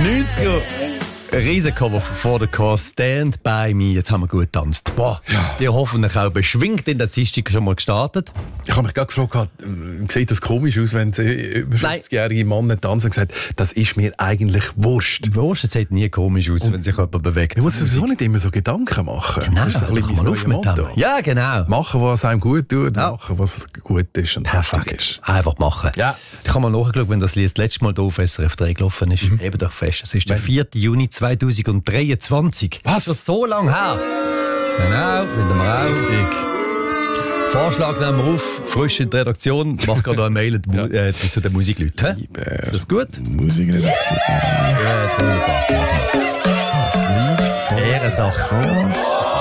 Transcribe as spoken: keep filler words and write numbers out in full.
neunziger Riesencover von The Cause, Stand By Me. Jetzt haben wir gut getanzt. Boah, Ja. wir hoffentlich auch beschwingt in der Dienstag schon mal gestartet. Ich habe mich gerade gefragt, äh, sieht das komisch aus, wenn ein über fünfzigjährige Mann nicht tanzen und gesagt, das ist mir eigentlich wurscht. Wurscht, es sieht nie komisch aus, wenn sich jemand bewegt. Man muss sowieso nicht immer so Gedanken machen. Genau, das ist ein doch bisschen mal mein auf neues mit dem. Motto. Ja, genau. Machen, was einem gut tut, Ja. machen, was gut ist und richtig Perfekt. ist. Einfach machen. Ja. Ich habe mal nachgeschaut, wenn das Lied das letzte Mal hier auf S R F drei gelaufen ist. Mhm. Eben doch fest. Es ist der Wenn? vierter Juni zweitausenddreiundzwanzig. Was? Das ist so lange her. Genau, finden wir auch. Richtig. Vorschlag nehmen wir auf, frisch in die Redaktion. Mach gerade noch eine Mail Ja. äh, zu den Musikleuten. Hä? Ist das gut? Musikredaktion. Ja, wunderbar. Das Lied von Ehrensache. Cause.